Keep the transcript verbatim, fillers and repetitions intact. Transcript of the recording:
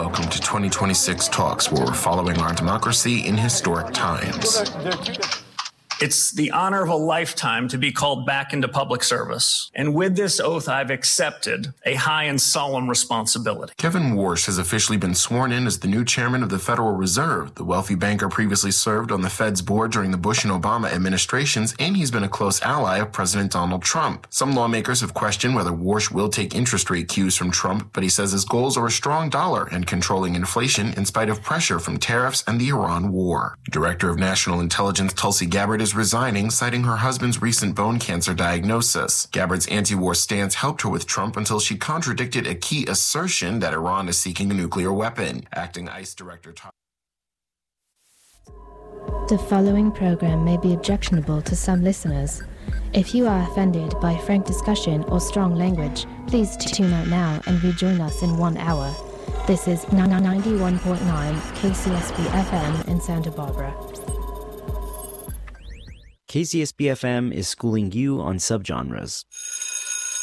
welcome to twenty twenty-six Talks, where we're following our democracy in historic times. It's the honor of a lifetime to be called back into public service. And with this oath, I've accepted a high and solemn responsibility. Kevin Warsh has officially been sworn in as the new chairman of the Federal Reserve. The wealthy banker previously served on the Fed's board during the Bush and Obama administrations, and he's been a close ally of President Donald Trump. Some lawmakers have questioned whether Warsh will take interest rate cues from Trump, but he says his goals are a strong dollar and controlling inflation in spite of pressure from tariffs and the Iran war. Director of National Intelligence Tulsi Gabbard is resigning, citing her husband's recent bone cancer diagnosis. Gabbard's anti-war stance helped her with Trump until she contradicted a key assertion that Iran is seeking a nuclear weapon. Acting ICE Director Todd. The following program may be objectionable to some listeners. If you are offended by frank discussion or strong language, please tune out now and rejoin us in one hour. This is ninety-one point nine K C S B F M in Santa Barbara. K C S B F M is schooling you on subgenres.